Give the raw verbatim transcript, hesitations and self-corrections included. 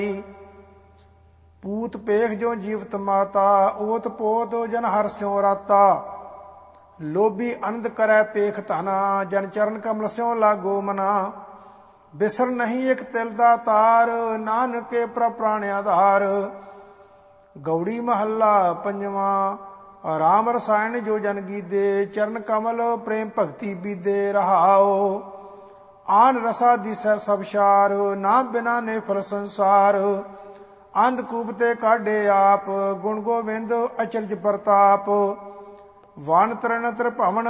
ਪੂਤ ਪੇਖ ਜੋ ਜੀਵਤ ਮਾਤਾ, ਓਤ ਪੋਤ ਜਨ ਹਰ ਸਿਉ ਰਾਤਾ। ਲੋਭੀ ਅਨੰਦ ਕਰੈ ਪੇਖ ਧਨਾ, ਜਨ ਚਰਨ ਕਮਲ ਸਿਉ ਲਾਗੋ ਮਨਾ। ਬਿਸਰ ਨਹੀਂ ਇੱਕ ਤਿਲ ਦਾ ਤਾਰ, ਨਾਨਕੇ ਪ੍ਰਭ ਪ੍ਰਾਣ ਆਧਾਰ। ਗੌੜੀ ਮਹੱਲਾ ਪੰਜਵਾਂ। ਰਾਮ ਰਸਾਇਣ ਜੋ ਜਨ ਗੀਦੇ, ਚਰਨ ਕਮਲ ਪ੍ਰੇਮ ਭਗਤੀ ਬੀਦੇ ਰਹਾਓ। ਆਨ ਰਸਾ ਦਿਸੈ ਸਭ ਸ਼ਾਰ, ਨਾਮ ਬਿਨਾ ਨੇ ਫਲ ਸੰਸਾਰ। ਅੰਧ ਕੂਪ ਤੇ ਕਾਢੇ ਆਪ, ਗੁਣ ਗੋਬਿੰਦ ਅਚਰਜ ਪ੍ਰਤਾਪ। ਵਨ ਤ੍ਰਿਣਤਰ ਭਵਨ